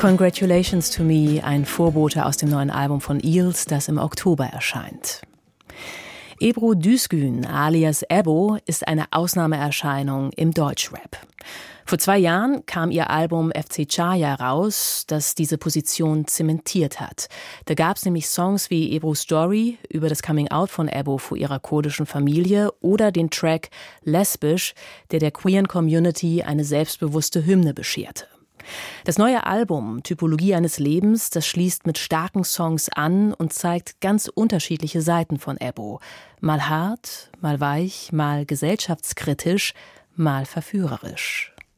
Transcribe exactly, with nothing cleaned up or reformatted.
Congratulations to Me, ein Vorbote aus dem neuen Album von Eels, das im Oktober erscheint. Ebru Düzgün alias Ebbo ist eine Ausnahmeerscheinung im Deutschrap. Vor zwei Jahren kam ihr Album F C Chaya raus, das diese Position zementiert hat. Da gab es nämlich Songs wie Ebru's Story über das Coming-out von Ebbo vor ihrer kurdischen Familie oder den Track Lesbisch, der der queeren Community eine selbstbewusste Hymne bescherte. Das neue Album Typologie eines Lebens, das schließt mit starken Songs an und zeigt ganz unterschiedliche Seiten von Ebbo. Mal hart, mal weich, mal gesellschaftskritisch, mal verführerisch.